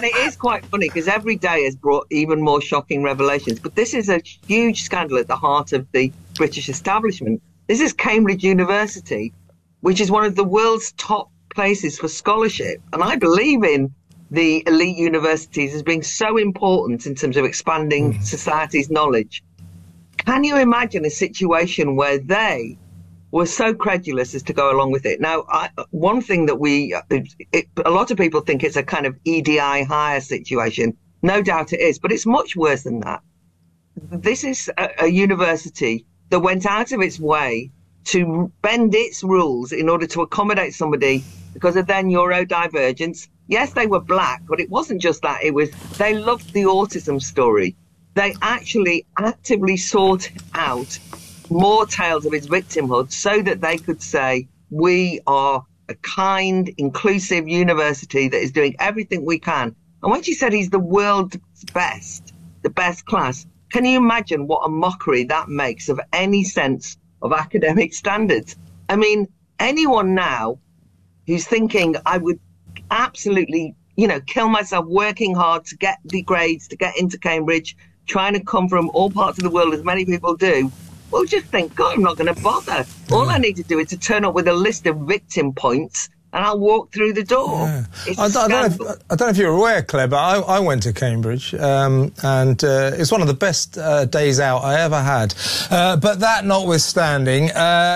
And it is quite funny because every day has brought even more shocking revelations. But this is a huge scandal at the heart of the British establishment. This is Cambridge University, which is one of the world's top places for scholarship. And I believe in the elite universities as being so important in terms of expanding society's knowledge. Can you imagine a situation where they were so credulous as to go along with it? Now, one thing that a lot of people think it's a kind of EDI hire situation. No doubt it is, but it's much worse than that. This is a university that went out of its way to bend its rules in order to accommodate somebody because of their neurodivergence. Yes, they were black, but it wasn't just that. They loved the autism story. They actually actively sought out more tales of its victimhood so that they could say, we are a kind, inclusive university that is doing everything we can. And when she said he's the world's best, the best class, can you imagine what a mockery that makes of any sense of academic standards? I mean, anyone now who's thinking I would absolutely, kill myself working hard to get the grades, to get into Cambridge, trying to come from all parts of the world, as many people do, well, just think, God, I'm not going to bother. All I need to do is to turn up with a list of victim points and I'll walk through the door. Yeah. I don't know if you're aware, Claire, but I went to Cambridge and it's one of the best days out I ever had. But that notwithstanding,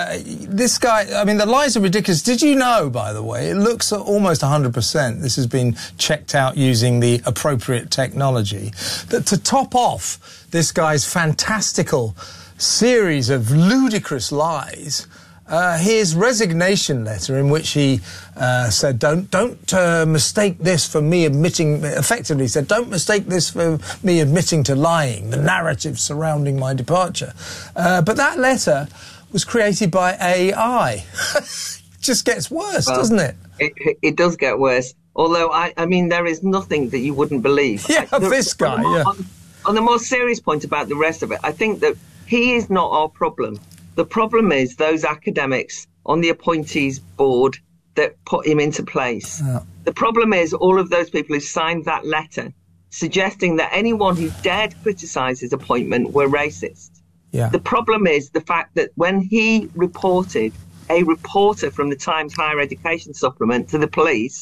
this guy, I mean, the lies are ridiculous. Did you know, by the way, it looks almost 100%, this has been checked out using the appropriate technology, that to top off this guy's fantastical series of ludicrous lies, his resignation letter in which he said, don't mistake this for me admitting, effectively said, don't mistake this for me admitting to lying, the narrative surrounding my departure. But that letter was created by AI. Just gets worse, doesn't it? It does get worse. Although, I mean, there is nothing that you wouldn't believe. Yeah, this guy, on the more serious point about the rest of it, I think that he is not our problem. The problem is those academics on the appointees board that put him into place. Yeah. The problem is all of those people who signed that letter suggesting that anyone who dared criticise his appointment were racist. Yeah. The problem is the fact that when he reported a reporter from the Times Higher Education Supplement to the police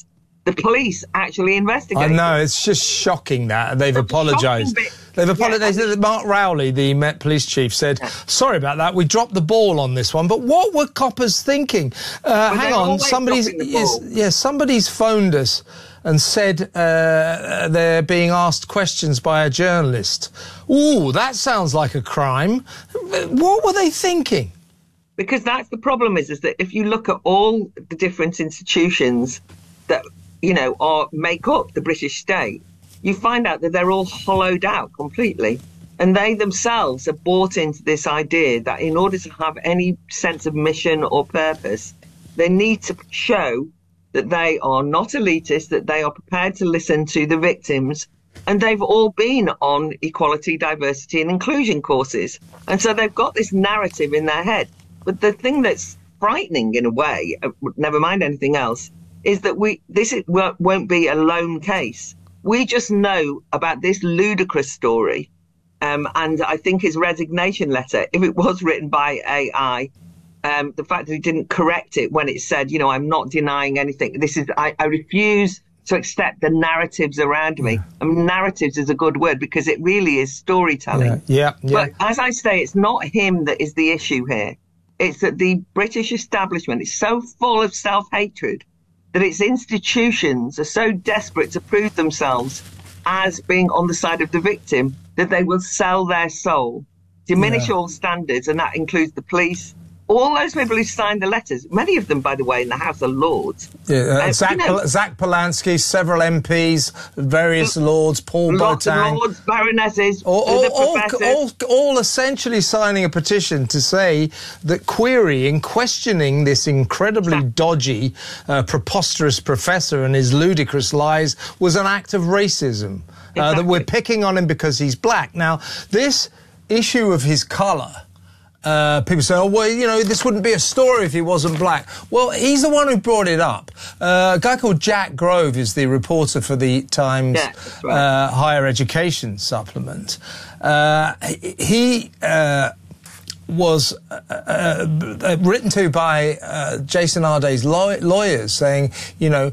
actually investigated. I know, it's just shocking that they've apologised. They've apologised. Yeah, Mark Rowley, the Met Police Chief, said, sorry about that, we dropped the ball on this one. But what were coppers thinking? Hang on, somebody's phoned us and said they're being asked questions by a journalist. Ooh, that sounds like a crime. What were they thinking? Because that's the problem is that if you look at all the different institutions that make up the British state, you find out that they're all hollowed out completely. And they themselves have bought into this idea that in order to have any sense of mission or purpose, they need to show that they are not elitist, that they are prepared to listen to the victims. And they've all been on equality, diversity and inclusion courses. And so they've got this narrative in their head. But the thing that's frightening in a way, never mind anything else, is that this won't be a lone case. We just know about this ludicrous story. And I think his resignation letter, if it was written by AI, the fact that he didn't correct it when it said, I'm not denying anything. I refuse to accept the narratives around me. I mean, narratives is a good word because it really is storytelling. Yeah. But as I say, it's not him that is the issue here. It's that the British establishment is so full of self-hatred that its institutions are so desperate to prove themselves as being on the side of the victim that they will sell their soul, diminish all standards, and that includes the police. All those people who signed the letters, many of them, by the way, in the House of Lords. Yeah, Zach Polanski, several MPs, various lords, Paul Boateng. Lords, baronesses, all essentially signing a petition to say that questioning this incredibly dodgy, preposterous professor and his ludicrous lies was an act of racism. That we're picking on him because he's black. Now, this issue of his colour people say, oh, well, you know, this wouldn't be a story if he wasn't black. Well, he's the one who brought it up. A guy called Jack Grove is the reporter for the Times Higher Education supplement. He was written to by Jason Arday's lawyers saying, you know,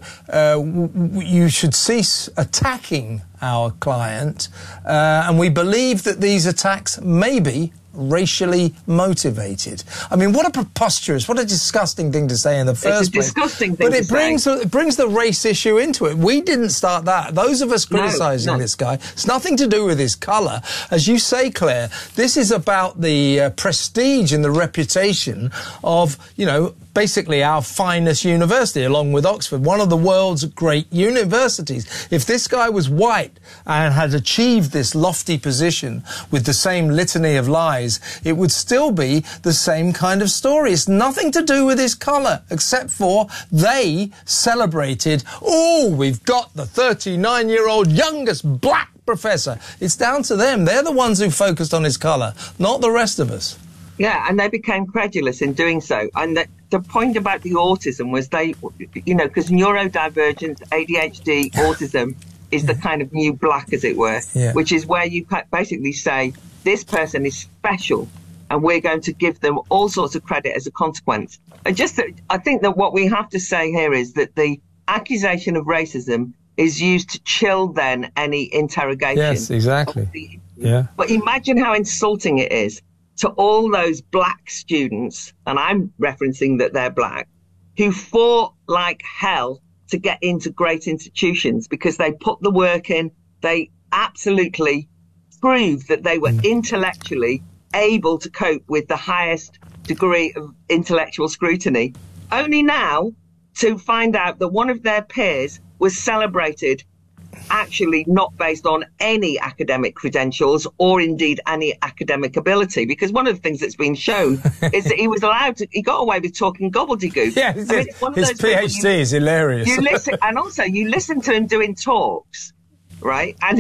you should cease attacking our client, and we believe that these attacks may be racially motivated. I mean, what a preposterous, what a disgusting thing to say in the first place. It's a disgusting thing but it brings the race issue into it. We didn't start that. Those of us criticising this guy, it's nothing to do with his colour. As you say, Claire, this is about the prestige and the reputation of, you know, basically our finest university, along with Oxford, one of the world's great universities. If this guy was white and had achieved this lofty position with the same litany of lies, it would still be the same kind of story. It's nothing to do with his colour, except for they celebrated, oh, we've got the 39-year-old youngest black professor. It's down to them. They're the ones who focused on his colour, not the rest of us. Yeah, and they became credulous in doing so. And the point about the autism was they, you know, because neurodivergence, ADHD, autism is the kind of new black, as it were, which is where you basically say, this person is special and we're going to give them all sorts of credit as a consequence. And I think that what we have to say here is that the accusation of racism is used to chill then any interrogation. Yes, exactly. Yeah. But imagine how insulting it is to all those black students, and I'm referencing that they're black, who fought like hell to get into great institutions because they put the work in. They absolutely proved that they were intellectually able to cope with the highest degree of intellectual scrutiny. Only now to find out that one of their peers was celebrated actually not based on any academic credentials or indeed any academic ability, because one of the things that's been shown is that he got away with talking gobbledygook. Yeah, his PhD is hilarious. You listen, and also you listen to him doing talks, right? And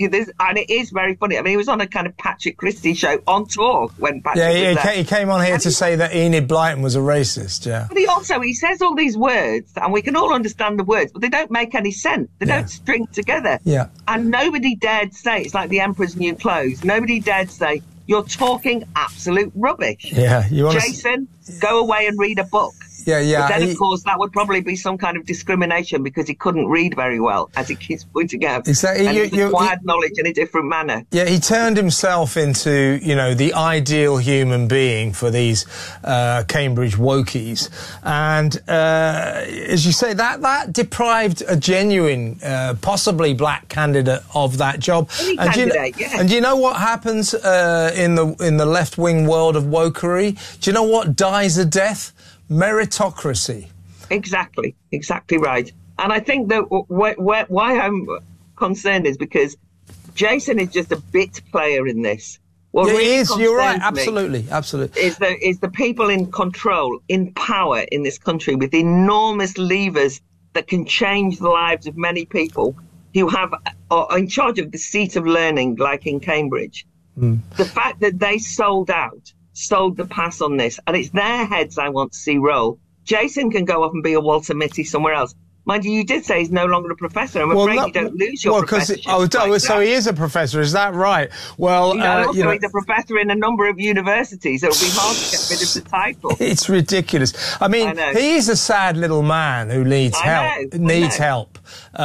it is very funny. I mean, he was on a kind of Patrick Christie show on tour when Patrick was there. He came on here to say that Enid Blyton was a racist, yeah. But he says all these words, and we can all understand the words, but they don't make any sense. They don't string together. Yeah. And nobody dared say, it's like the Emperor's New Clothes, nobody dared say, you're talking absolute rubbish. Yeah. Jason, go away and read a book. Yeah. But then, of course, that would probably be some kind of discrimination because he couldn't read very well, as he keeps pointing out. Exactly. And he acquired knowledge in a different manner. Yeah, he turned himself into, you know, the ideal human being for these Cambridge wokies. And as you say, that deprived a genuine, possibly black candidate of that job. And do you know what happens in the left-wing world of wokery? Do you know what dies a death? Meritocracy. Exactly right. And I think that why I'm concerned is because Jason is just a bit player in this. What yeah, really he is. You're right. Absolutely. Is the people in control, in power in this country with enormous levers that can change the lives of many people who are in charge of the seat of learning, like in Cambridge. The fact that they sold the pass on this, and it's their heads I want to see roll. Jason can go off and be a Walter Mitty somewhere else. Mind you, you did say he's no longer a professor. I'm afraid you don't lose your professorship. So he is a professor, is that right? Well, he's a professor in a number of universities. It would be hard to get rid of the title. It's ridiculous. I mean, he is a sad little man who needs help.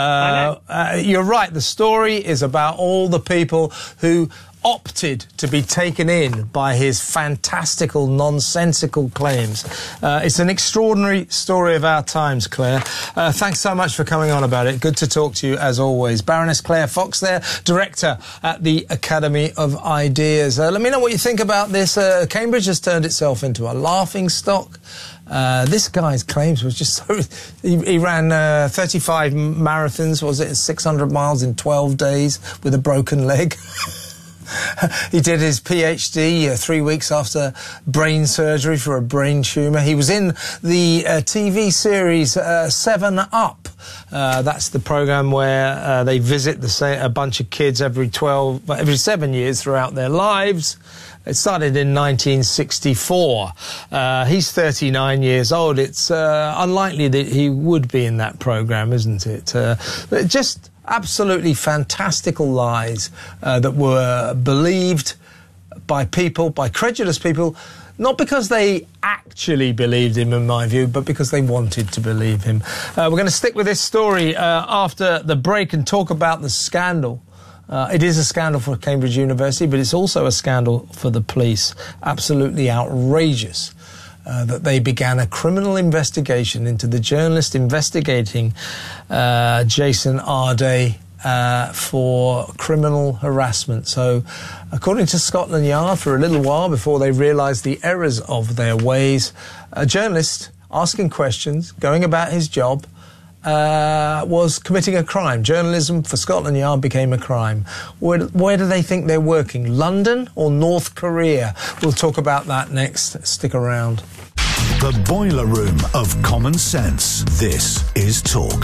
You're right. The story is about all the people who opted to be taken in by his fantastical, nonsensical claims. It's an extraordinary story of our times, Claire. Thanks so much for coming on about it. Good to talk to you, as always. Baroness Claire Fox there, Director at the Academy of Ideas. Let me know what you think about this. Cambridge has turned itself into a laughingstock. This guy's claims was just so... He ran 35 marathons, was it, 600 miles in 12 days with a broken leg. He did his PhD 3 weeks after brain surgery for a brain tumour. He was in the TV series 7 Up. That's the programme where they visit a bunch of kids every 7 years throughout their lives. It started in 1964. He's 39 years old. It's unlikely that he would be in that programme, isn't it? Just absolutely fantastical lies that were believed by people, by credulous people, not because they actually believed him, in my view, but because they wanted to believe him. We're going to stick with this story after the break and talk about the scandal. It is a scandal for Cambridge University, but it's also a scandal for the police. Absolutely outrageous that they began a criminal investigation into the journalist investigating Jason Arday for criminal harassment. So, according to Scotland Yard, for a little while before they realised the errors of their ways, a journalist asking questions, going about his job, was committing a crime. Journalism for Scotland Yard became a crime. Where do they think they're working? London or North Korea? We'll talk about that next. Stick around. The boiler room of common sense. This is Talk.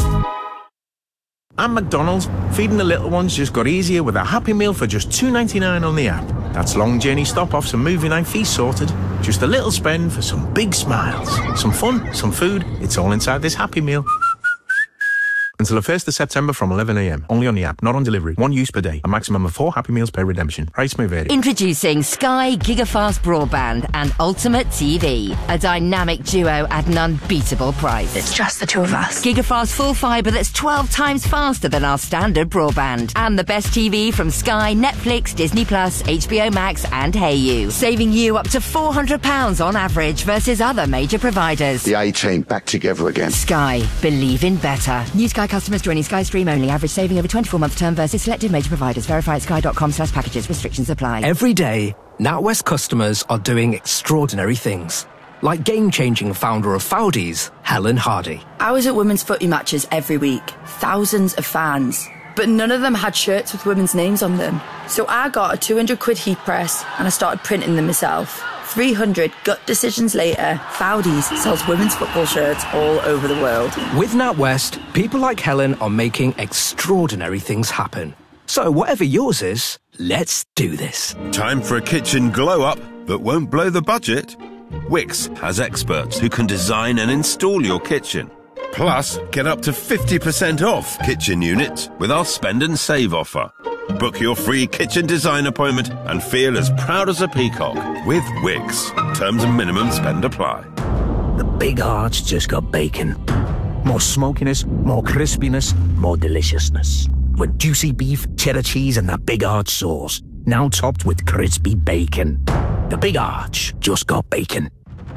At McDonald's, feeding the little ones just got easier with a Happy Meal for just $2.99 on the app. That's long journey stop-offs and movie night feast sorted. Just a little spend for some big smiles. Some fun, some food, it's all inside this Happy Meal. Until the 1st of September from 11 a.m. Only on the app, not on delivery. 1 use per day. A maximum of 4 Happy Meals per redemption. Price may vary. Introducing Sky Gigafast Broadband and Ultimate TV. A dynamic duo at an unbeatable price. It's just the two of us. Gigafast full fibre that's 12 times faster than our standard broadband. And the best TV from Sky, Netflix, Disney+, HBO Max and Hayu. Saving you up to £400 on average versus other major providers. The A-Team back together again. Sky. Believe in better. New Sky customers joining Sky Stream only. Average saving over 24-month term versus selected major providers. Verify at sky.com/packages. Restrictions apply. Every day, NatWest customers are doing extraordinary things. Like game-changing founder of Foudies, Helen Hardy. I was at women's footy matches every week. Thousands of fans. But none of them had shirts with women's names on them. So I got a £200 heat press and I started printing them myself. 300 gut decisions later, Foudies sells women's football shirts all over the world. With NatWest, people like Helen are making extraordinary things happen. So whatever yours is, let's do this. Time for a kitchen glow-up that won't blow the budget? Wix has experts who can design and install your kitchen. Plus, get up to 50% off kitchen units with our Spend and Save offer. Book your free kitchen design appointment and feel as proud as a peacock with Wix. Terms and minimum spend apply. The Big Arch just got bacon. More smokiness, more crispiness, more deliciousness. With juicy beef, cheddar cheese and that Big Arch sauce. Now topped with crispy bacon. The Big Arch just got bacon.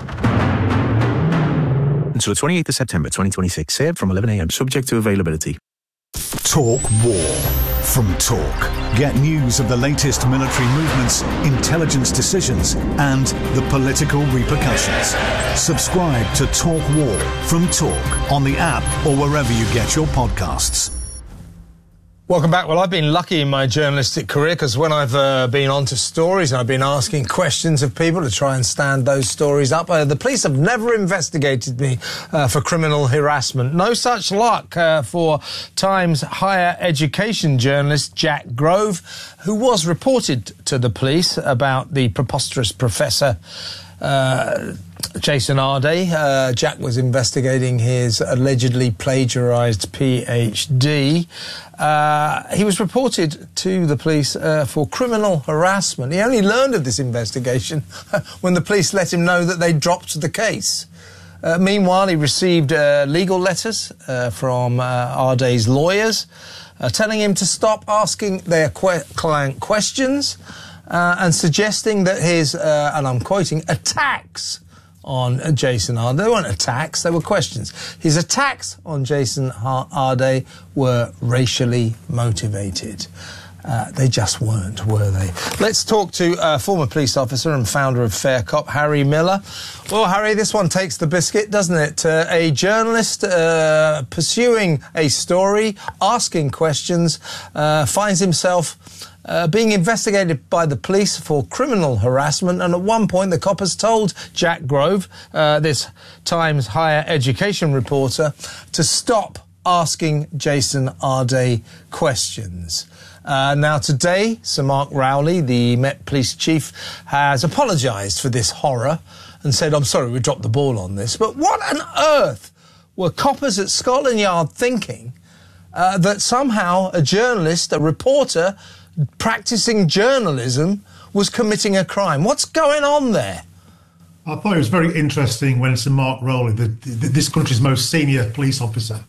Until the 28th of September 2026. Served from 11 a.m. Subject to availability. Talk War. From Talk. Get news of the latest military movements, intelligence decisions, and the political repercussions. Subscribe to Talk War from Talk on the app or wherever you get your podcasts. Welcome back. Well, I've been lucky in my journalistic career because when I've been onto stories and I've been asking questions of people to try and stand those stories up, the police have never investigated me for criminal harassment. No such luck for Times higher education journalist Jack Grove, who was reported to the police about the preposterous professor Jason Arday. Jack was investigating his allegedly plagiarised PhD. He was reported to the police for criminal harassment. He only learned of this investigation when the police let him know that they dropped the case. Meanwhile, he received legal letters from Arday's lawyers telling him to stop asking their client questions and suggesting that his, and I'm quoting, attacks on Jason Arday. They weren't attacks, they were questions. His attacks on Jason Arday were racially motivated. They just weren't, were they? Let's talk to former police officer and founder of Fair Cop, Harry Miller. Well, Harry, this one takes the biscuit, doesn't it? A journalist pursuing a story, asking questions, finds himself being investigated by the police for criminal harassment, and at one point the coppers told Jack Grove, this Times higher education reporter, to stop asking Jason Arday questions. Now today, Sir Mark Rowley, the Met Police Chief, has apologised for this horror and said, I'm sorry, we dropped the ball on this. But what on earth were coppers at Scotland Yard thinking that somehow a journalist, a reporter practising journalism, was committing a crime? What's going on there? I thought it was very interesting when Sir Mark Rowley, this country's most senior police officer,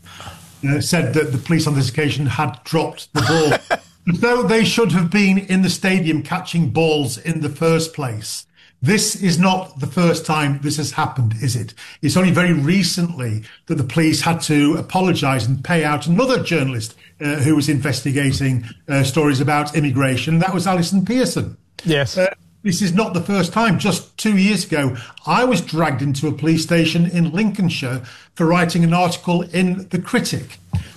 said that the police on this occasion had dropped the ball. Though they should have been in the stadium catching balls in the first place. This is not the first time this has happened, is it? It's only very recently that the police had to apologise and pay out another journalist who was investigating stories about immigration. That was Alison Pearson. Yes. This is not the first time. Just 2 years ago, I was dragged into a police station in Lincolnshire for writing an article in The Critic.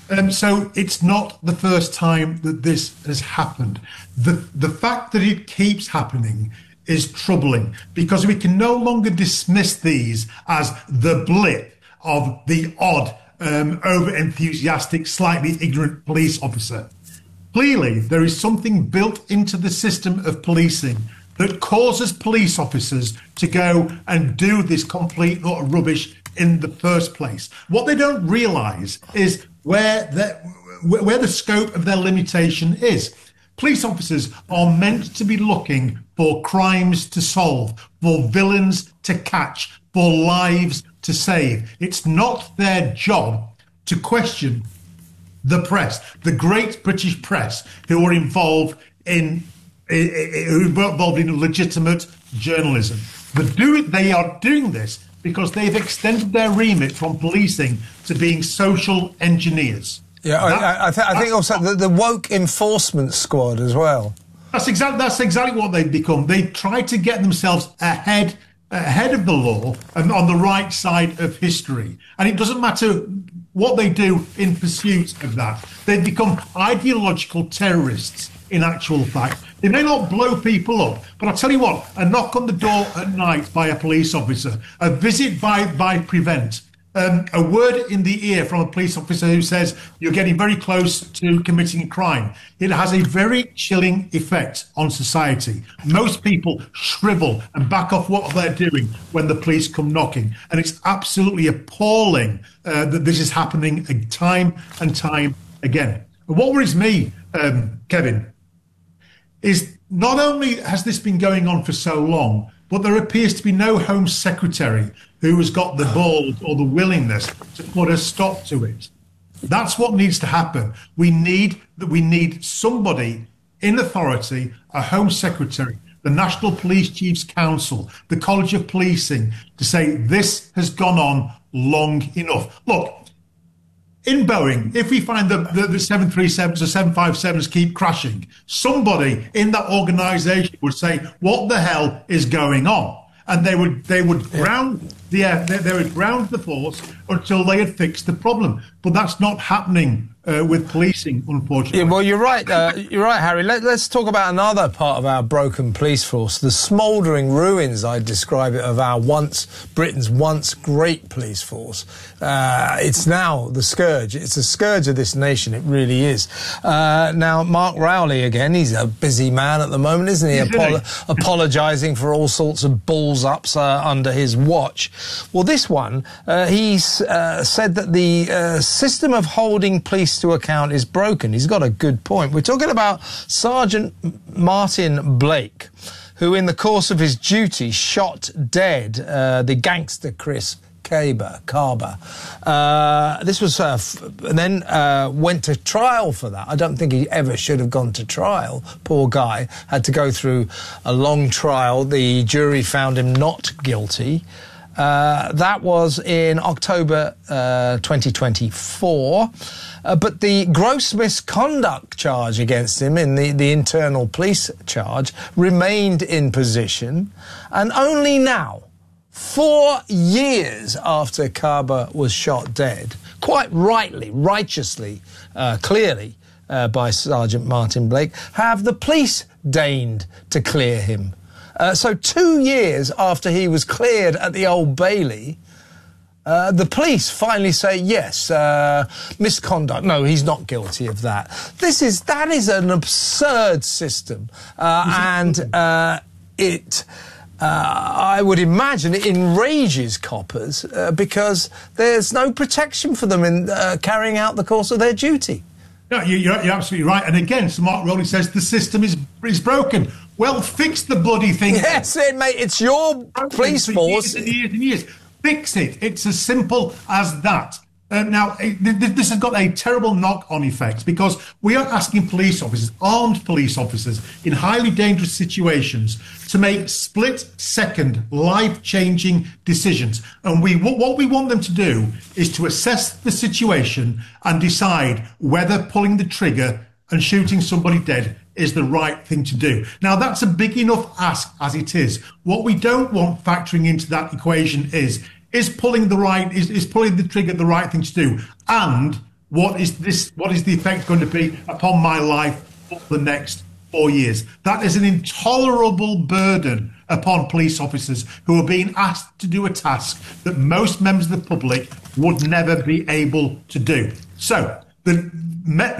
So it's not the first time that this has happened. The fact that it keeps happening is troubling, because we can no longer dismiss these as the blip of the odd, over-enthusiastic, slightly ignorant police officer. Clearly, there is something built into the system of policing that causes police officers to go and do this complete and utter rubbish in the first place. What they don't realise is where the scope of their limitation is. Police officers are meant to be looking for crimes to solve, for villains to catch, for lives to save. It's not their job to question the press, the great British press, who are involved in legitimate journalism. They are doing this because they've extended their remit from policing to being social engineers. Yeah, I think also the woke enforcement squad as well. That's exactly what they've become. They try to get themselves ahead of the law and on the right side of history. And it doesn't matter what they do in pursuit of that. They've become ideological terrorists, in actual fact. They may not blow people up, but I'll tell you what, a knock on the door at night by a police officer, a visit by Prevent, a word in the ear from a police officer who says you're getting very close to committing a crime, it has a very chilling effect on society. Most people shrivel and back off what they're doing when the police come knocking. And it's absolutely appalling that this is happening time and time again. But what worries me, Kevin, is not only has this been going on for so long, but there appears to be no Home Secretary who has got the balls or the willingness to put a stop to it. That's what needs to happen. We need somebody in authority, a Home Secretary, the National Police Chiefs Council, the College of Policing, to say this has gone on long enough. Look, in Boeing, if we find the 737s or 757s keep crashing, somebody in that organisation would say, "What the hell is going on?" And they would ground the force until they had fixed the problem. But that's not happening with policing, unfortunately. Yeah, well, you're right, Harry. Let's talk about another part of our broken police force, the smouldering ruins, I'd describe it, of our Britain's once great police force. It's now the scourge. It's a scourge of this nation. It really is. Now, Mark Rowley, again, he's a busy man at the moment, isn't he? Apologising for all sorts of balls-ups under his watch. Well, this one, he's said that the system of holding police to account is broken. He's got a good point. We're talking about Sergeant Martin Blake, who in the course of his duty shot dead the gangster Chris Carber. This was then went to trial for that. I don't think he ever should have gone to trial. Poor guy had to go through a long trial. The jury found him not guilty. That was in October 2024. But the gross misconduct charge against him in the internal police charge remained in position. And only now, 4 years after Kaba was shot dead, quite rightly, righteously, clearly, by Sergeant Martin Blake, have the police deigned to clear him. So 2 years after he was cleared at the Old Bailey, the police finally say, yes, misconduct. No, he's not guilty of that. That is an absurd system. I would imagine it enrages coppers because there's no protection for them in carrying out the course of their duty. No, you're absolutely right. And again, Sir Mark Rowley says the system is broken. Well, fix the bloody thing. Yes, mate, it's your police force. Years and years and years. Fix it. It's as simple as that. Now, this has got a terrible knock-on effect because we are asking police officers, armed police officers, in highly dangerous situations to make split-second, life-changing decisions. And what we want them to do is to assess the situation and decide whether pulling the trigger and shooting somebody dead is the right thing to do. Now, that's a big enough ask as it is. What we don't want factoring into that equation is pulling the trigger the right thing to do? And what is the effect going to be upon my life for the next 4 years? That is an intolerable burden upon police officers who are being asked to do a task that most members of the public would never be able to do. So the Met,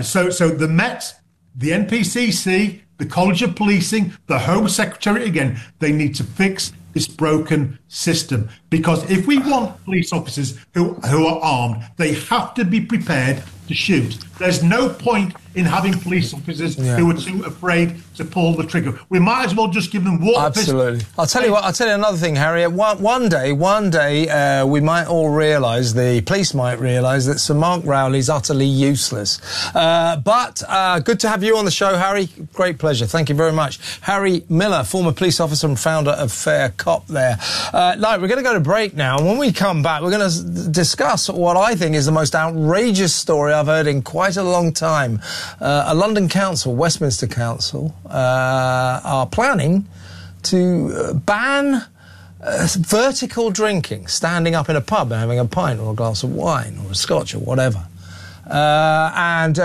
the NPCC, the College of Policing, the Home Secretary, again, they need to fix this broken system, because if we want police officers who are armed, they have to be prepared to shoot. There's no point in having police officers who are too afraid to pull the trigger. We might as well just give them water. Absolutely. I'll tell you another thing, Harry. One day, we might all realise, the police might realise, that Sir Mark Rowley's utterly useless. But good to have you on the show, Harry. Great pleasure. Thank you very much. Harry Miller, former police officer and founder of Fair Cop there. We're going to go to break now, and when we come back, we're going to discuss what I think is the most outrageous story I've heard in quite a long time. A London council, Westminster Council, are planning to ban vertical drinking, standing up in a pub and having a pint or a glass of wine or a scotch or whatever. And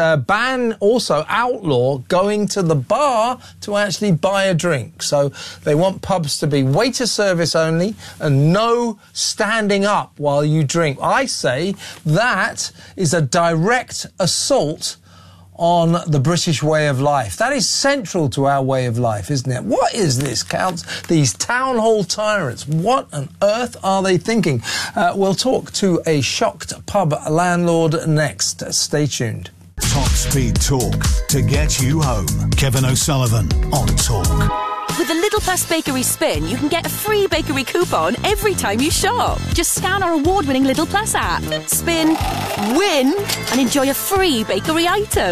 outlaw going to the bar to actually buy a drink. So they want pubs to be waiter service only and no standing up while you drink. I say that is a direct assault on the British way of life. That is central to our way of life, isn't it? What is this, these town hall tyrants? What on earth are they thinking? We'll talk to a shocked pub landlord next. Stay tuned. Top Speed Talk to get you home. Kevin O'Sullivan on Talk. With the Lidl Plus Bakery Spin, you can get a free bakery coupon every time you shop. Just scan our award-winning Lidl Plus app, spin, win, and enjoy a free bakery item.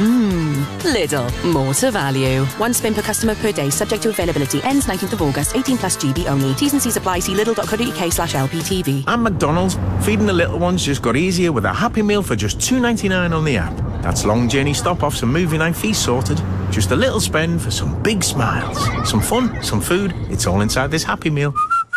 Lidl, more to value. One spin per customer per day, subject to availability. Ends 19th of August, 18 plus GB only. T's and C's apply. See lidl.co.uk/LPTV. And McDonald's, feeding the little ones just got easier with a Happy Meal for just $2.99 on the app. That's long journey stop-offs and movie night fees sorted. Just a little spend for some big smiles. Some fun, some food, it's all inside this Happy Meal.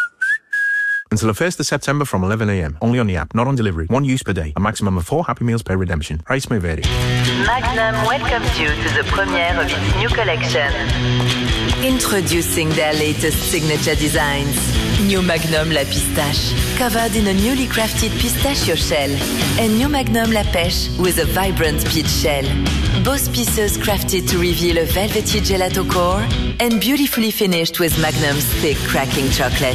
Until the 1st of September from 11 a.m. Only on the app, not on delivery. One use per day. A maximum of 4 Happy Meals per redemption. Price may vary. Magnum welcomes you to the premiere of its new collection. Introducing their latest signature designs. New Magnum La Pistache, covered in a newly crafted pistachio shell. And New Magnum La Pêche with a vibrant peach shell. Both pieces crafted to reveal a velvety gelato core and beautifully finished with Magnum's thick cracking chocolate.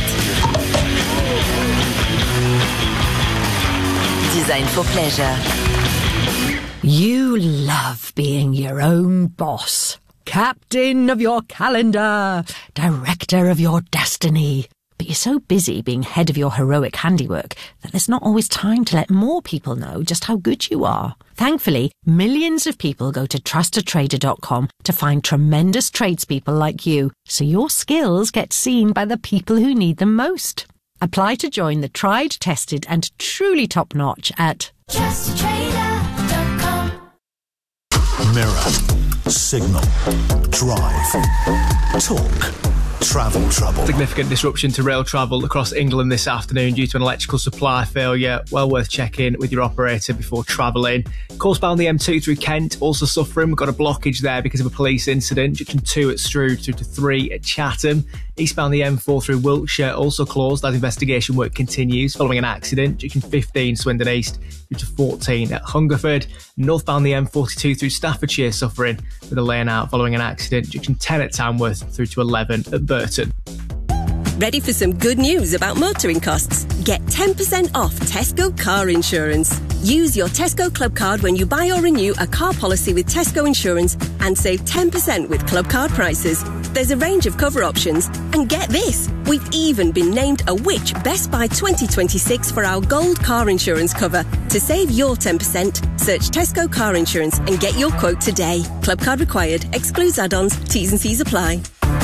Designed for pleasure. You love being your own boss. Captain of your calendar. Director of your destiny. But you're so busy being head of your heroic handiwork that there's not always time to let more people know just how good you are. Thankfully, millions of people go to trustatrader.com to find tremendous tradespeople like you, so your skills get seen by the people who need them most. Apply to join the tried, tested and truly top-notch at JustTrader.com. Mirror, Signal, Drive, Talk, Travel Trouble. Significant disruption to rail travel across England this afternoon due to an electrical supply failure. Well worth checking with your operator before travelling. Course-bound the M2 through Kent also suffering. We've got a blockage there because of a police incident. Junction 2 at Strood through to 3 at Chatham. Eastbound the M4 through Wiltshire also closed as investigation work continues following an accident. Junction 15 Swindon East through to 14 at Hungerford. Northbound the M42 through Staffordshire suffering with a lane out following an accident. Junction 10 at Tamworth through to 11 at Burton. Ready for some good news about motoring costs? Get 10% off Tesco car insurance. Use your Tesco Club card when you buy or renew a car policy with Tesco Insurance and save 10% with Club card prices. There's a range of cover options. And get this, we've even been named a Which Best Buy 2026 for our gold car insurance cover. To save your 10%, search Tesco car insurance and get your quote today. Club card required. Excludes add-ons. T's and C's apply.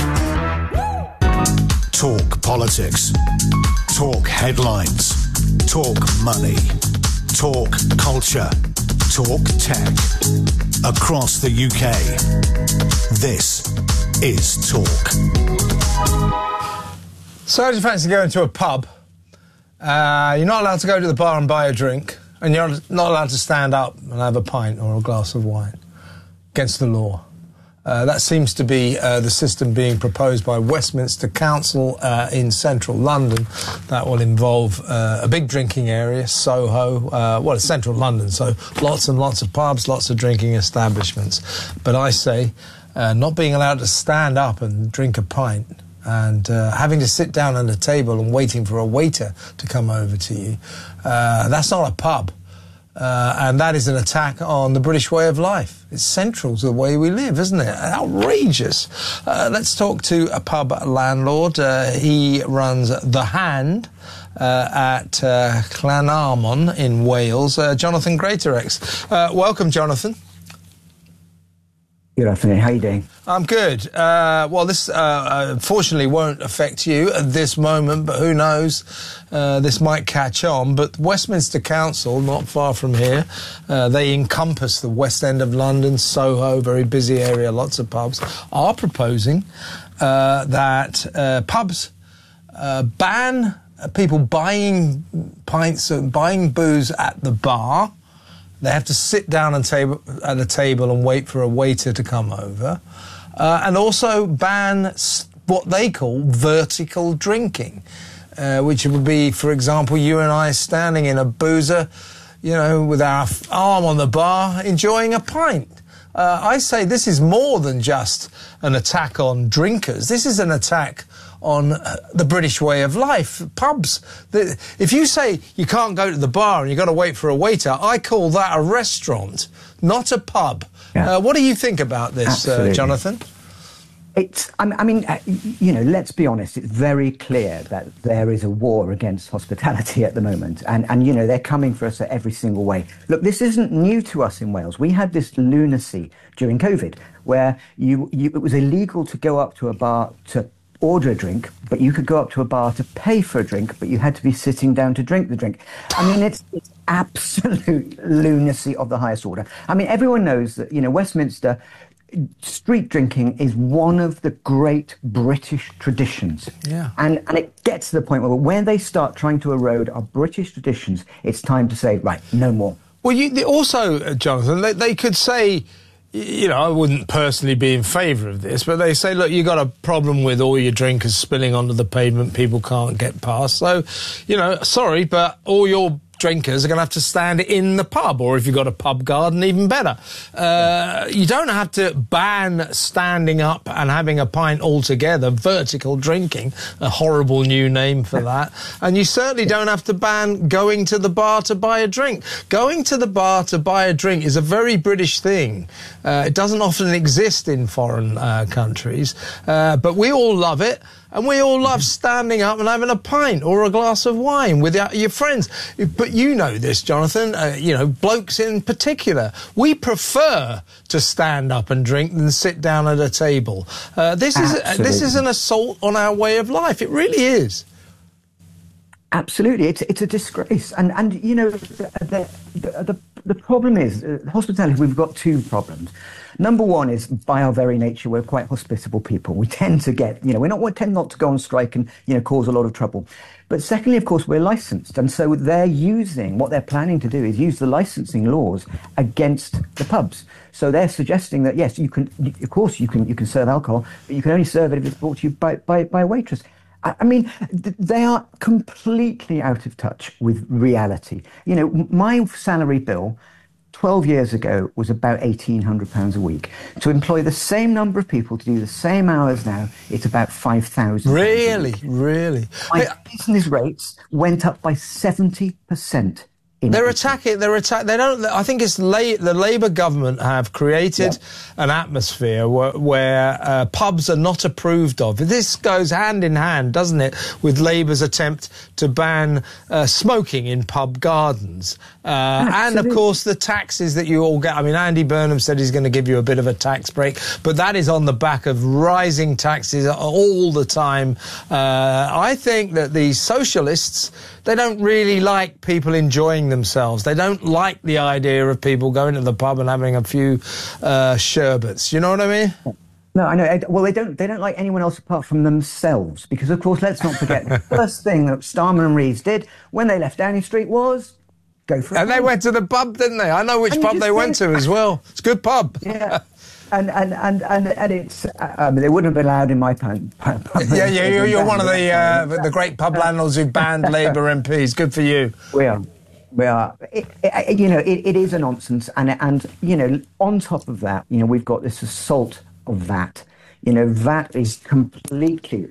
Talk politics. Talk headlines. Talk money. Talk culture. Talk tech. Across the UK. This is Talk. So if you fancy going to a pub, you're not allowed to go to the bar and buy a drink, and you're not allowed to stand up and have a pint or a glass of wine. Against the law. That seems to be the system being proposed by Westminster Council in central London. That will involve a big drinking area, Soho. Well, it's central London, so lots and lots of pubs, lots of drinking establishments. But I say, not being allowed to stand up and drink a pint and having to sit down at a table and waiting for a waiter to come over to you, that's not a pub. And that is an attack on the British way of life. It's central to the way we live, isn't it? Outrageous. Let's talk to a pub landlord. He runs The Hand at Llanarmon in Wales. Jonathan Greatorex. Welcome, Jonathan. Good afternoon. How are you doing? I'm good. Well, this unfortunately won't affect you at this moment, but who knows? This might catch on. But Westminster Council, not far from here, they encompass the West End of London, Soho, very busy area, lots of pubs, are proposing that pubs ban people buying pints and buying booze at the bar. They have to sit down at a table and wait for a waiter to come over. And also ban what they call vertical drinking, which would be, for example, you and I standing in a boozer, you know, with our arm on the bar, enjoying a pint. I say this is more than just an attack on drinkers. This is an attack on the British way of life. Pubs. If you say you can't go to the bar and you've got to wait for a waiter, I call that a restaurant, not a pub. Yeah. What do you think about this, Jonathan? I mean, you know, let's be honest, it's very clear that there is a war against hospitality at the moment. And you know, they're coming for us at every single way. Look, this isn't new to us in Wales. We had this lunacy during COVID where it was illegal to go up to a bar to order a drink, but you could go up to a bar to pay for a drink, but you had to be sitting down to drink the drink. I mean, it's absolute lunacy of the highest order. I mean, everyone knows that, you know, Westminster, street drinking is one of the great British traditions. Yeah. And it gets to the point where when they start trying to erode our British traditions, it's time to say, right, no more. Well, also, Jonathan, they could say, you know, I wouldn't personally be in favour of this, but they say, look, you got a problem with all your drinkers spilling onto the pavement, people can't get past. So, you know, sorry, but all your drinkers are going to have to stand in the pub, or if you've got a pub garden, even better. You don't have to ban standing up and having a pint altogether, vertical drinking, a horrible new name for that. And you certainly don't have to ban going to the bar to buy a drink. Going to the bar to buy a drink is a very British thing. It doesn't often exist in foreign countries, but we all love it. And we all love standing up and having a pint or a glass of wine with your friends. But you know this, Jonathan, you know, blokes in particular. We prefer to stand up and drink than sit down at a table. This is an assault on our way of life. It really is. Absolutely, it's a disgrace, and you know the problem is hospitality. We've got two problems. Number one is, by our very nature, we're quite hospitable people. We tend to get, we tend not to go on strike and cause a lot of trouble. But secondly, of course, we're licensed, and so what they're planning to do is use the licensing laws against the pubs. So they're suggesting that yes, you can serve alcohol, but you can only serve it if it's brought to you by a waitress. I mean, they are completely out of touch with reality. My salary bill 12 years ago was about £1,800 a week. To employ the same number of people to do the same hours now, it's about £5,000. Really? My business rates went up by 70%. They're attacking. They don't. I think it's the Labour government have created an atmosphere where pubs are not approved of. This goes hand in hand, doesn't it, with Labour's attempt to ban smoking in pub gardens, and of course the taxes that you all get. I mean, Andy Burnham said he's going to give you a bit of a tax break, but that is on the back of rising taxes all the time. I think that the socialists, they don't really like people enjoying themselves. They don't like the idea of people going to the pub and having a few sherbets. You know what I mean? No, I know. Well, they don't like anyone else apart from themselves. Because, of course, let's not forget, the first thing that Starmer and Reeves did when they left Downing Street was go for a pub. And they went to the pub, didn't they? I know which pub they went to as well. It's a good pub. Yeah. And it's they wouldn't have been allowed in my pub. Yeah, you're one of the great pub landlords who banned Labour MPs. Good for you. We are. It is a nonsense, and on top of that, we've got this assault of VAT. VAT is completely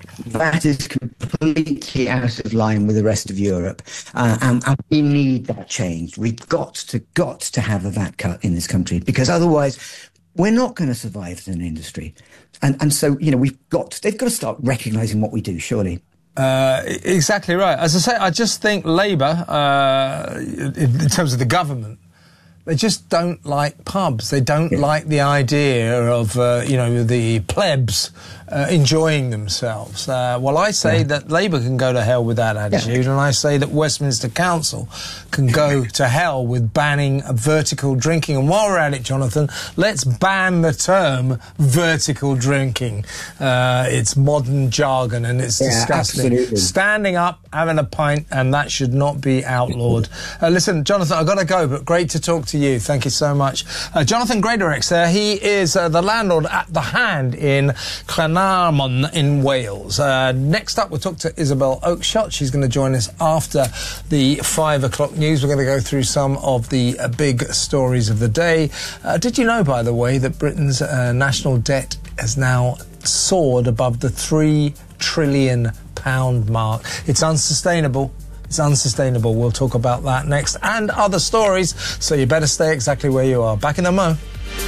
out of line with the rest of Europe, and we need that changed. We've got to have a VAT cut in this country, because otherwise we're not going to survive as an industry. And so, they've got to start recognising what we do, surely. Exactly right. As I say, I just think Labour, in terms of the government, they just don't like pubs. They don't like the idea of, the plebs enjoying themselves. Well, I say that Labour can go to hell with that attitude, and I say that Westminster Council can go to hell with banning vertical drinking. And while we're at it, Jonathan, let's ban the term vertical drinking. It's modern jargon, and it's disgusting. Absolutely. Standing up, having a pint, and that should not be outlawed. Listen, Jonathan, I've got to go, but great to talk to you. Thank you so much. Jonathan Greatorex there. He is the landlord at The Hand in Llanarmon in Wales. Next up, we'll talk to Isabel Oakeshott. She's going to join us after the 5 o'clock news. We're going to go through some of the big stories of the day. Did you know, by the way, that Britain's national debt has now soared above the £3 trillion mark? It's unsustainable. It's unsustainable. We'll talk about that next and other stories, so you better stay exactly where you are. Back in a mo.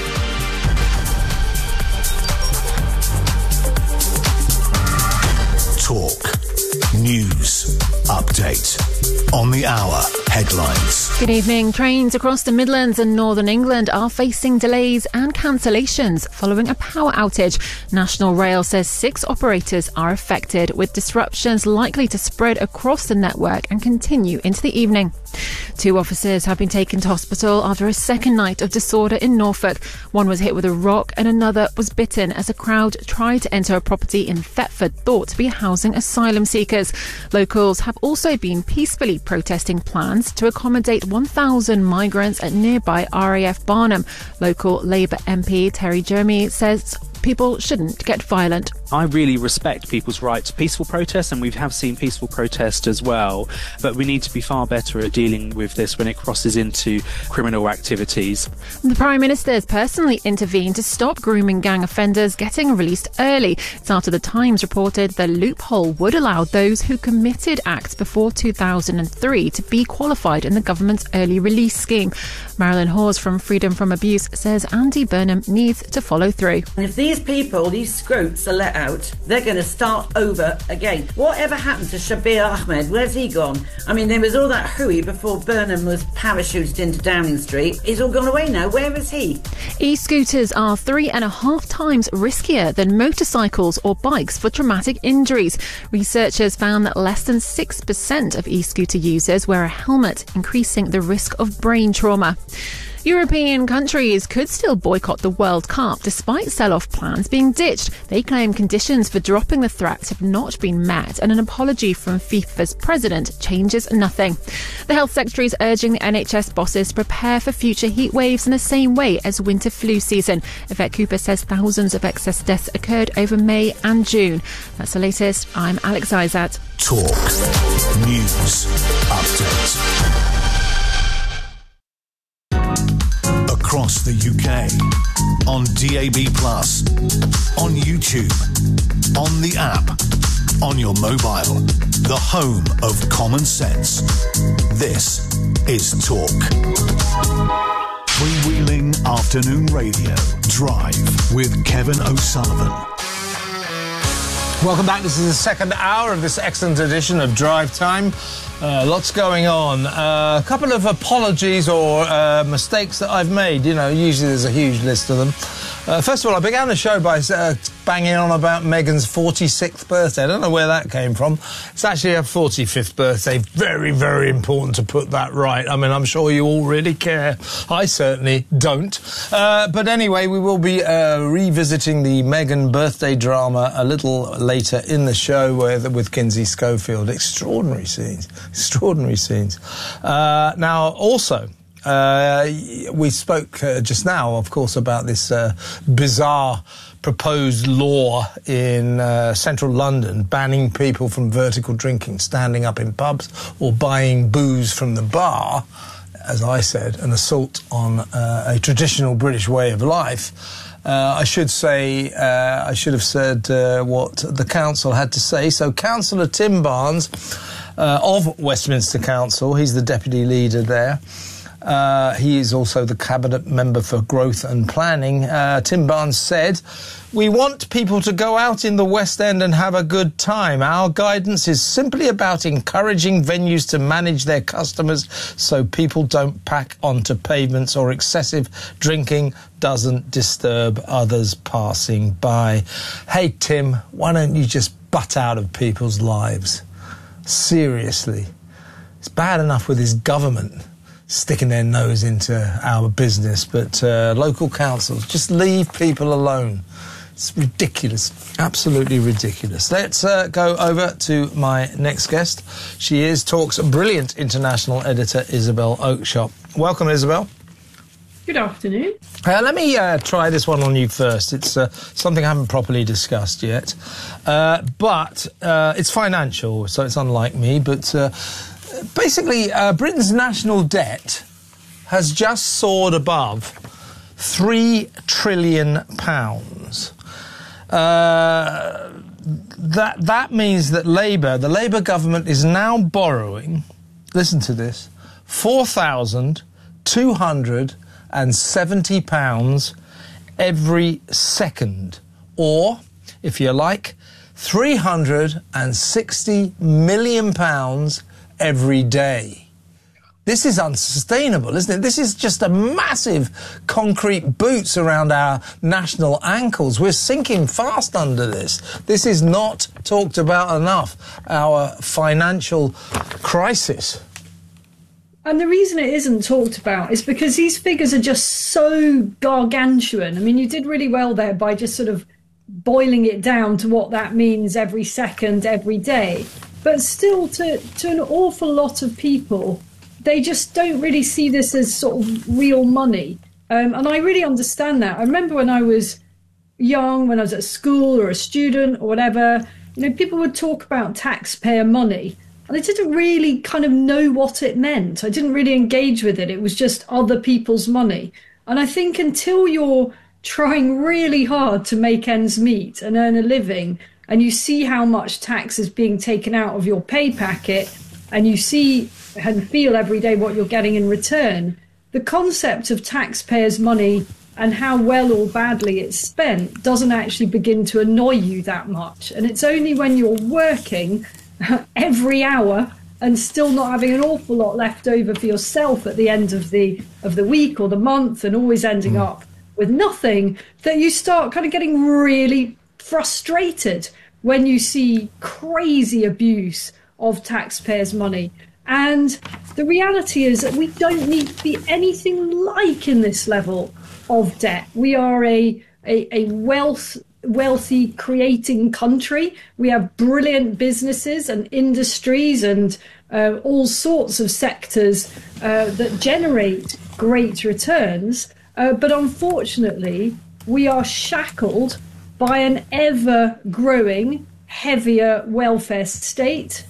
Talk. News. Update. On the hour. Headlines. Good evening. Trains across the Midlands and Northern England are facing delays and cancellations following a power outage. National Rail says 6 operators are affected, with disruptions likely to spread across the network and continue into the evening. 2 officers have been taken to hospital after a second night of disorder in Norfolk. One was hit with a rock and another was bitten as a crowd tried to enter a property in Thetford thought to be housing asylum seekers. Locals have also been peacefully protesting plans to accommodate 1,000 migrants at nearby RAF Barnham. Local Labour MP Terry Jeremy says people shouldn't get violent. I really respect people's right to peaceful protest, and we have seen peaceful protest as well, but we need to be far better at dealing with this when it crosses into criminal activities. The Prime Minister has personally intervened to stop grooming gang offenders getting released early. It's after the Times reported the loophole would allow those who committed acts before 2003 to be qualified in the government's early release scheme. Marilyn Hawes from Freedom from Abuse says Andy Burnham needs to follow through. If the these people, these scroats are let out, they're going to start over again. Whatever happened to Shabir Ahmed? Where's he gone? I mean, there was all that hooey before Burnham was parachuted into Downing Street. He's all gone away now. Where is he? E-scooters are 3.5 times riskier than motorcycles or bikes for traumatic injuries. Researchers found that less than 6% of e-scooter users wear a helmet, increasing the risk of brain trauma. European countries could still boycott the World Cup despite sell-off plans being ditched. They claim conditions for dropping the threats have not been met, and an apology from FIFA's president changes nothing. The health secretary is urging the NHS bosses to prepare for future heat waves in the same way as winter flu season. Yvette Cooper says thousands of excess deaths occurred over May and June. That's the latest. I'm Alex Izat. Talk News Update. Across the UK, on DAB+, on YouTube, on the app, on your mobile, the home of common sense. This is Talk. Freewheeling afternoon radio. Drive with Kevin O'Sullivan. Welcome back. This is the second hour of this excellent edition of Drive Time. Lots going on. A couple of apologies or mistakes that I've made. You know, usually there's a huge list of them. First of all, I began the show by banging on about Meghan's 46th birthday. I don't know where that came from. It's actually her 45th birthday. Very, very important to put that right. I mean, I'm sure you all really care. I certainly don't. But anyway, we will be revisiting the Meghan birthday drama a little later in the show with Kinsey Schofield. Extraordinary scenes. Extraordinary scenes. Now, also, we spoke just now, of course, about this bizarre proposed law in central London banning people from vertical drinking, standing up in pubs or buying booze from the bar. As I said, an assault on a traditional British way of life. I should have said what the council had to say. So Councillor Tim Barnes of Westminster Council, he's the deputy leader there. He is also the Cabinet Member for Growth and Planning. Tim Barnes said, "We want people to go out in the West End and have a good time. Our guidance is simply about encouraging venues to manage their customers so people don't pack onto pavements or excessive drinking doesn't disturb others passing by." Hey, Tim, why don't you just butt out of people's lives? Seriously. It's bad enough with his government sticking their nose into our business, but local councils, just leave people alone. It's ridiculous, absolutely ridiculous. Let's go over to my next guest. She is Talk's brilliant international editor, Isabel Oakeshott. Welcome, Isabel. Good afternoon. Let me try this one on you first. It's something I haven't properly discussed yet, but it's financial, so it's unlike me, but basically, Britain's national debt has just soared above £3 trillion. That means that the Labour government is now borrowing, listen to this, £4,270 every second, or, if you like, £360 million every day. This is unsustainable, isn't it? This is just a massive concrete boots around our national ankles. We're sinking fast under this. This is not talked about enough, our financial crisis. And the reason it isn't talked about is because these figures are just so gargantuan. I mean, you did really well there by just sort of boiling it down to what that means every second, every day. But still, to an awful lot of people, they just don't really see this as sort of real money. And I really understand that. I remember when I was young, when I was at school or a student or whatever, you know, people would talk about taxpayer money. And I didn't really kind of know what it meant. I didn't really engage with it. It was just other people's money. And I think until you're trying really hard to make ends meet and earn a living, and you see how much tax is being taken out of your pay packet, and you see and feel every day what you're getting in return, the concept of taxpayers' money and how well or badly it's spent doesn't actually begin to annoy you that much. And it's only when you're working every hour and still not having an awful lot left over for yourself at the end of the week or the month, and always ending up with nothing, that you start kind of getting really frustrated when you see crazy abuse of taxpayers' money. And the reality is that we don't need to be anything like in this level of debt. We are a wealthy creating country. We have brilliant businesses and industries and all sorts of sectors that generate great returns. But unfortunately, we are shackled by an ever-growing, heavier welfare state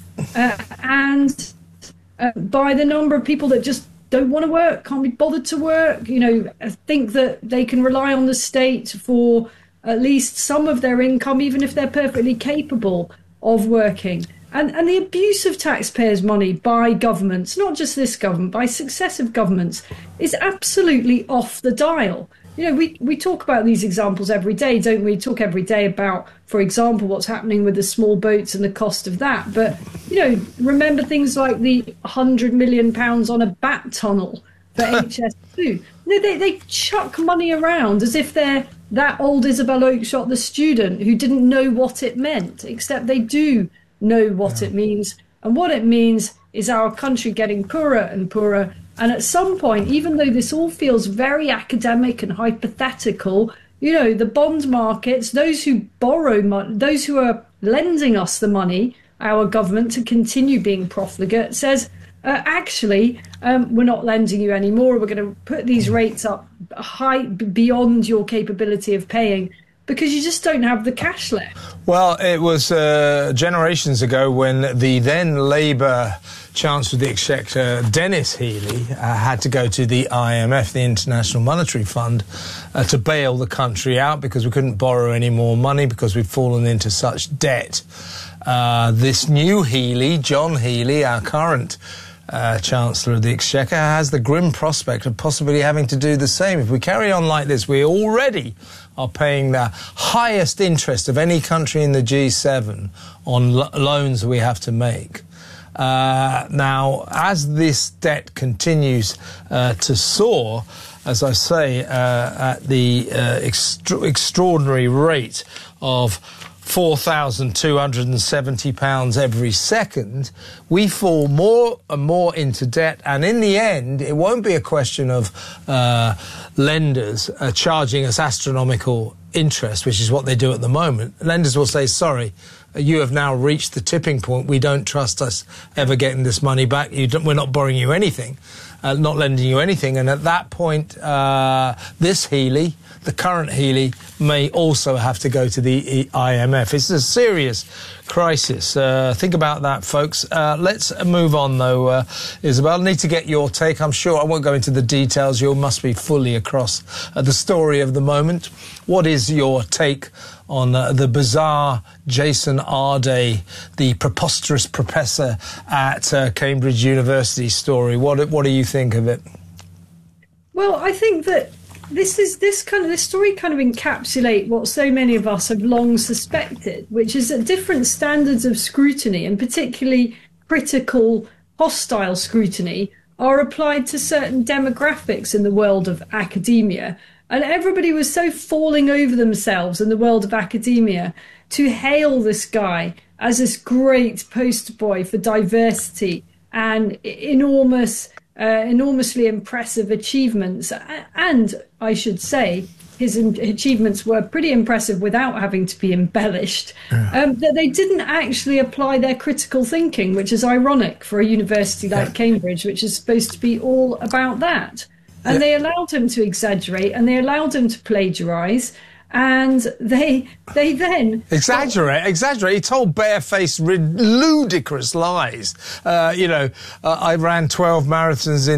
and by the number of people that just don't want to work, can't be bothered to work, think that they can rely on the state for at least some of their income, even if they're perfectly capable of working. And the abuse of taxpayers' money by governments, not just this government, by successive governments, is absolutely off the dial. We talk about these examples every day, don't we? Talk every day about, for example, what's happening with the small boats and the cost of that. But, remember things like the £100 million on a bat tunnel for HS2. They chuck money around as if they're that old Isabel Oakeshott, the student, who didn't know what it meant, except they do know what it means. And what it means is our country getting poorer and poorer. And at some point, even though this all feels very academic and hypothetical, the bond markets, those who borrow money, those who are lending us the money, our government, to continue being profligate, says, actually, we're not lending you anymore. We're going to put these rates up high beyond your capability of paying, because you just don't have the cash left. Well, it was generations ago when the then Labour Chancellor of the Exchequer, Denis Healey, had to go to the IMF, the International Monetary Fund, to bail the country out because we couldn't borrow any more money because we'd fallen into such debt. This new Healey, John Healey, our current Chancellor of the Exchequer, has the grim prospect of possibly having to do the same. If we carry on like this, we already are paying the highest interest of any country in the G7 on loans we have to make. Now, as this debt continues to soar, as I say, at the extraordinary rate of £4,270 every second, we fall more and more into debt. And in the end, it won't be a question of lenders charging us astronomical interest, which is what they do at the moment. Lenders will say, sorry, you have now reached the tipping point. We don't trust us ever getting this money back. We're not borrowing you anything, not lending you anything. And at that point, this Healey, the current Healey, may also have to go to the IMF. It's a serious crisis. Think about that, folks. Let's move on, though, Isabel. I need to get your take. I'm sure I won't go into the details. You must be fully across the story of the moment. What is your take on the bizarre Jason Arday, the preposterous professor at Cambridge University story? What do you think of it? Well, I think that this story kind of encapsulate what so many of us have long suspected, which is that different standards of scrutiny, and particularly critical, hostile scrutiny, are applied to certain demographics in the world of academia. And everybody was so falling over themselves in the world of academia to hail this guy as this great poster boy for diversity and enormously impressive achievements. And I should say, his achievements were pretty impressive without having to be embellished, that they didn't actually apply their critical thinking, which is ironic for a university like Cambridge, which is supposed to be all about that. And they allowed him to exaggerate, and they allowed him to plagiarise, And they then exaggerate. He told barefaced, ludicrous lies. I ran 12 marathons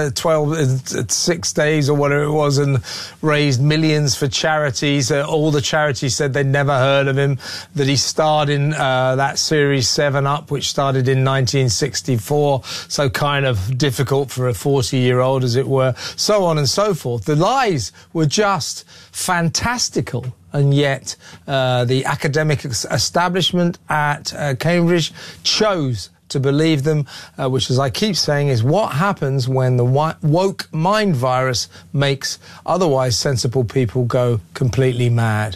in 6 days or whatever it was, and raised millions for charities. All the charities said they'd never heard of him. That he starred in that series 7 Up, which started in 1964. So kind of difficult for a 40-year-old, as it were. So on and so forth. The lies were just fantastical, and yet the academic establishment at Cambridge chose to believe them, which, as I keep saying, is what happens when the woke mind virus makes otherwise sensible people go completely mad.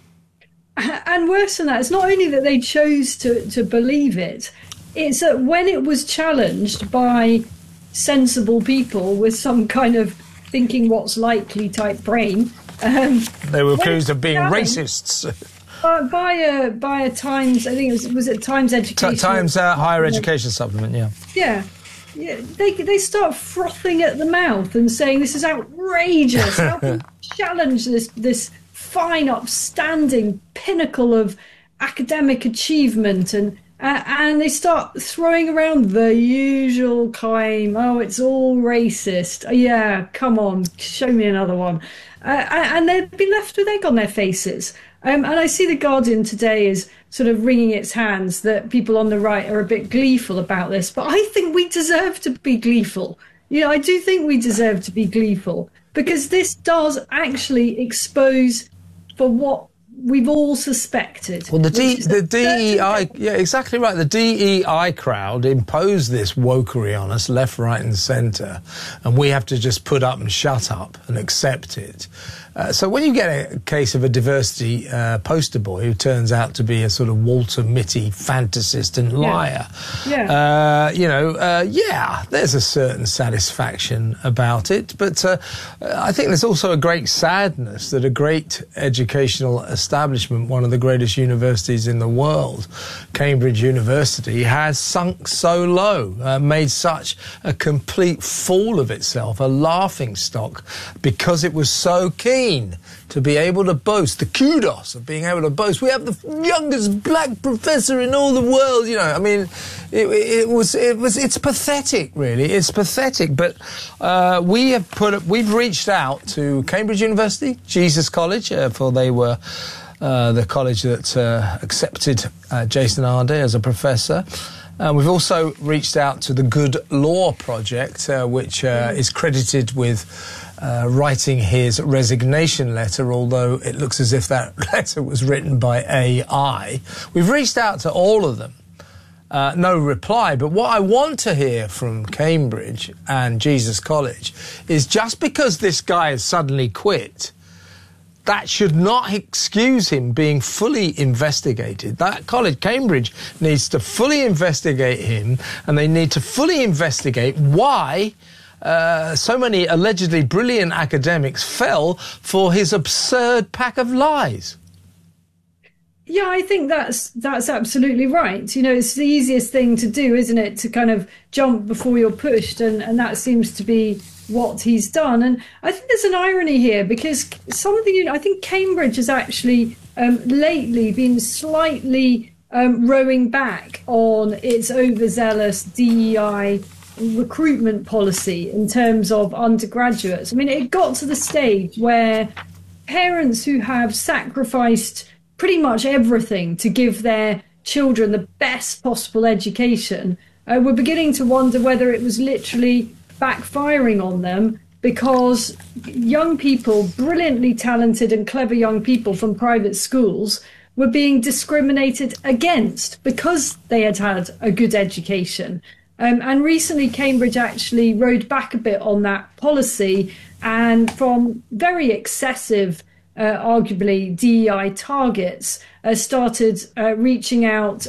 And worse than that, it's not only that they chose to believe it, it's that when it was challenged by sensible people with some kind of thinking what's likely type brain, they were accused of being racists. By a Times, I think was it Times Education? Times Higher Education Supplement, yeah. They start frothing at the mouth and saying this is outrageous. How can you challenge this fine, upstanding pinnacle of academic achievement? And they start throwing around the usual claim, oh, it's all racist. Yeah, come on, show me another one. And they've been left with egg on their faces. And I see The Guardian today is sort of wringing its hands that people on the right are a bit gleeful about this. But I think we deserve to be gleeful. I do think we deserve to be gleeful, because this does actually expose for what we've all suspected. Well, the DEI, yeah, exactly right. The DEI crowd imposed this wokery on us, left, right and centre, and we have to just put up and shut up and accept it. So when you get a case of a diversity poster boy who turns out to be a sort of Walter Mitty fantasist and liar, there's a certain satisfaction about it. But I think there's also a great sadness that a great educational establishment, one of the greatest universities in the world, Cambridge University, has sunk so low, made such a complete fool of itself, a laughingstock, because it was so keen to be able to boast, the kudos of being able to boast. We have the youngest black professor in all the world. It's pathetic, really. It's pathetic. But we've reached out to Cambridge University, Jesus College, for they were the college that accepted Jason Arde as a professor. We've also reached out to the Good Law Project, which is credited with writing his resignation letter, although it looks as if that letter was written by AI. We've reached out to all of them. No reply. But what I want to hear from Cambridge and Jesus College is, just because this guy has suddenly quit, that should not excuse him being fully investigated. That college, Cambridge, needs to fully investigate him, and they need to fully investigate why so many allegedly brilliant academics fell for his absurd pack of lies. Yeah, I think that's absolutely right. It's the easiest thing to do, isn't it? To kind of jump before you're pushed, and that seems to be what he's done. And I think there's an irony here, because I think Cambridge has actually lately been slightly rowing back on its overzealous DEI recruitment policy in terms of undergraduates. I mean, it got to the stage where parents who have sacrificed pretty much everything to give their children the best possible education were beginning to wonder whether it was literally backfiring on them, because young people, brilliantly talented and clever young people from private schools, were being discriminated against because they had had a good education. And recently Cambridge actually rode back a bit on that policy, and from very excessive, arguably DEI targets, started reaching out,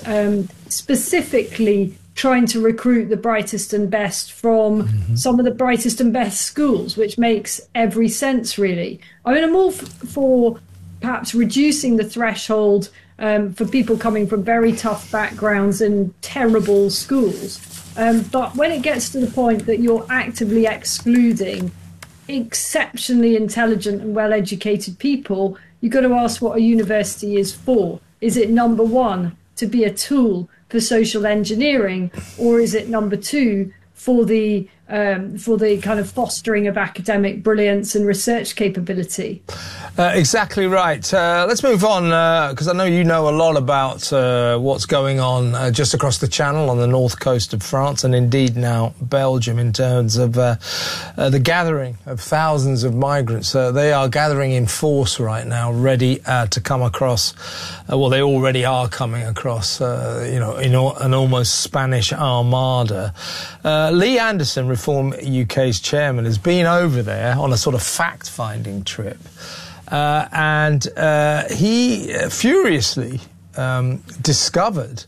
specifically trying to recruit the brightest and best from some of the brightest and best schools, which makes every sense, really. I mean, I'm all for perhaps reducing the threshold for people coming from very tough backgrounds and terrible schools. But when it gets to the point that you're actively excluding exceptionally intelligent and well-educated people, you've got to ask what a university is for. Is it number one, to be a tool for social engineering, or is it number two, for the kind of fostering of academic brilliance and research capability? Exactly right. Let's move on, because I know you know a lot about what's going on just across the Channel on the north coast of France, and indeed now Belgium, in terms of the gathering of thousands of migrants. They are gathering in force right now, ready to come across. Well, they already are coming across, in an almost Spanish armada. Lee Anderson, Reform UK's chairman, has been over there on a sort of fact-finding trip. And he furiously discovered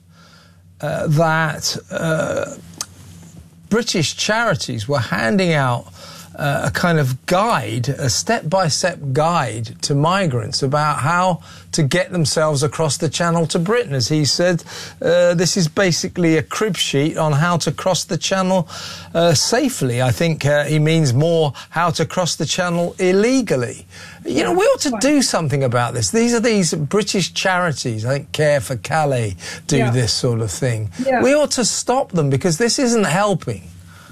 that British charities were handing out a kind of guide, a step-by-step guide to migrants about how to get themselves across the Channel to Britain. As he said, this is basically a crib sheet on how to cross the Channel safely. I think he means more how to cross the Channel illegally. You know, we ought to do something about this. These British charities, I think Care for Calais do this sort of thing. Yeah. We ought to stop them, because this isn't helping.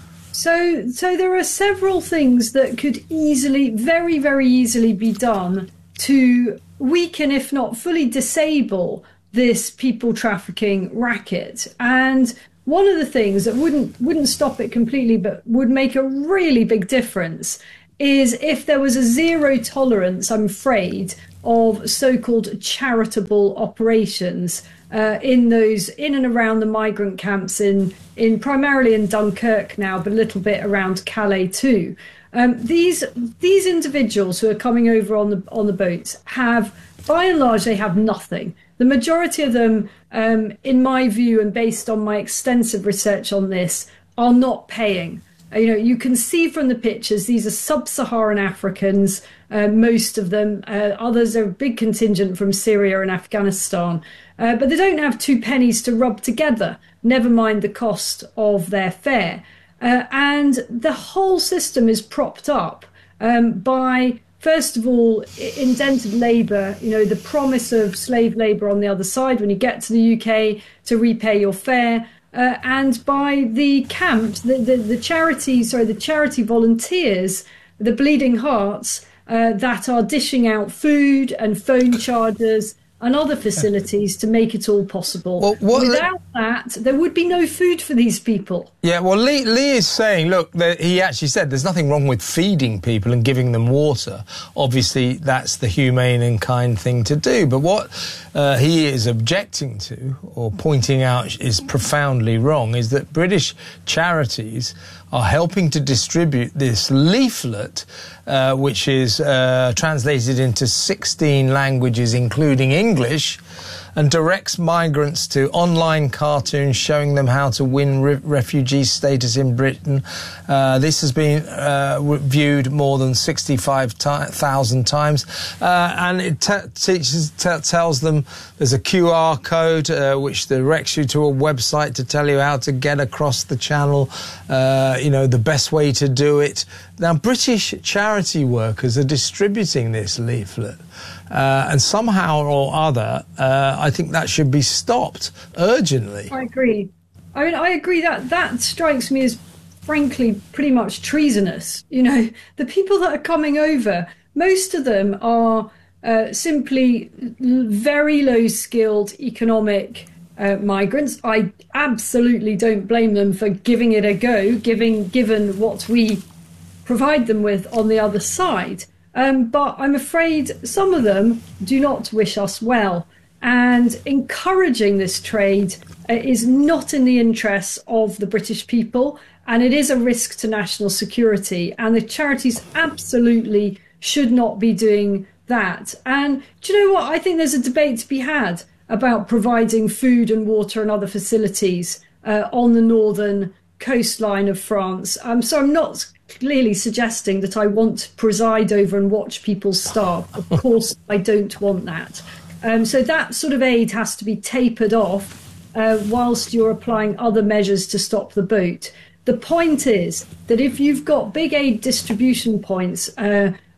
So there are several things that could easily, very, very easily be done to weaken, if not fully disable, this people trafficking racket. And one of the things that wouldn't stop it completely, but would make a really big difference, is if there was a zero tolerance, I'm afraid, of so-called charitable operations in and around the migrant camps in primarily in Dunkirk now, but a little bit around Calais too. These individuals who are coming over on the boats have, by and large, they have nothing. The majority of them, in my view, and based on my extensive research on this, are not paying. You can see from the pictures, these are sub-Saharan Africans, most of them. Others are a big contingent from Syria and Afghanistan. But they don't have 2 pennies to rub together, never mind the cost of their fare. And the whole system is propped up by, first of all, indented labour, the promise of slave labour on the other side when you get to the UK to repay your fare. And by the camp, the charity volunteers, the Bleeding Hearts, that are dishing out food and phone chargers and other facilities to make it all possible. Without that, there would be no food for these people. Yeah, well, Lee is saying, look, he actually said there's nothing wrong with feeding people and giving them water. Obviously, that's the humane and kind thing to do. But what he is objecting to, or pointing out is profoundly wrong, is that British charities are helping to distribute this leaflet, which is translated into 16 languages, including English, and directs migrants to online cartoons showing them how to win refugee status in Britain. This has been viewed more than 65,000 times, and it tells them there's a QR code which directs you to a website to tell you how to get across the Channel, the best way to do it. Now, British charity workers are distributing this leaflet, and somehow or other, I think that should be stopped urgently. I agree. I agree that strikes me as, frankly, pretty much treasonous. The people that are coming over, most of them are simply very low-skilled economic migrants. I absolutely don't blame them for giving it a go, given what we provide them with on the other side. But I'm afraid some of them do not wish us well. And encouraging this trade is not in the interests of the British people, and it is a risk to national security. And the charities absolutely should not be doing that. And do you know what? I think there's a debate to be had about providing food and water and other facilities on the northern coastline of France. So I'm not clearly suggesting that I want to preside over and watch people starve. Of course, I don't want that. So that sort of aid has to be tapered off whilst you're applying other measures to stop the boat. The point is that if you've got big aid distribution points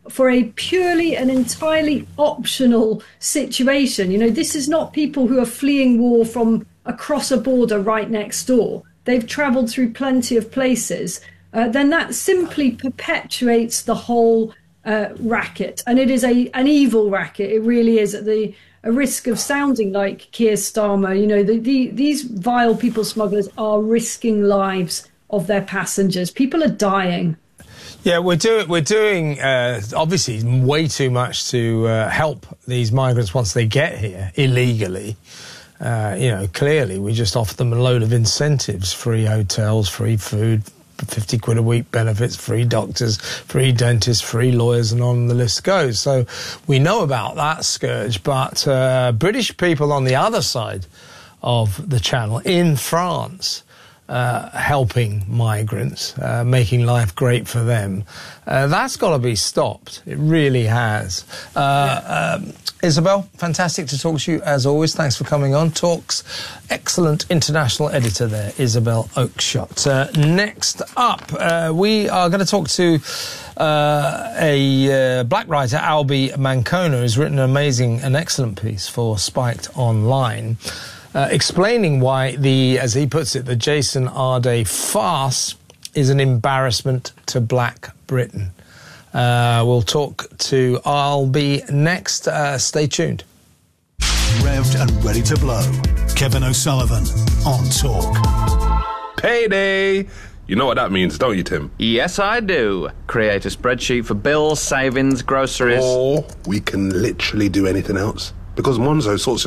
for a purely and entirely optional situation. You know, this is not people who are fleeing war from across a border right next door. They've travelled through plenty of places. Then that simply perpetuates the whole racket. And it is an evil racket. It really is, at the a risk of sounding like Keir Starmer. You know, these vile people smugglers are risking lives of their passengers. People are dying. Yeah, we're doing obviously way too much to help these migrants once they get here illegally. You know, clearly we just offer them a load of incentives: free hotels, free food, 50 quid a week benefits, free doctors, free dentists, free lawyers, and on the list goes. So we know about that scourge, but British people on the other side of the Channel, in France, helping migrants, making life great for them, that's got to be stopped. It really has. Isabel, fantastic to talk to you as always. Thanks for coming on. Talk's excellent international editor there, Isabel Oakeshott. Next up, we are going to talk to a black writer, Albie Mancona, who's written an amazing and excellent piece for Spiked Online, explaining why as he puts it, the Jason Arde farce is an embarrassment to black Britain. We'll talk to Albie next. Stay tuned. Revved and ready to blow. Kevin O'Sullivan on Talk. Payday! You know what that means, don't you, Tim? Yes, I do. Create a spreadsheet for bills, savings, groceries. Or we can literally do anything else, because Monzo sorts